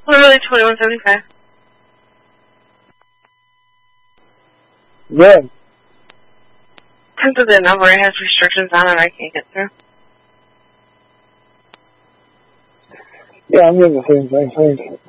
Literally 2175. Good. Comes with a number, it has restrictions on it I can't get through. Yeah, I'm getting the same thing. Thanks.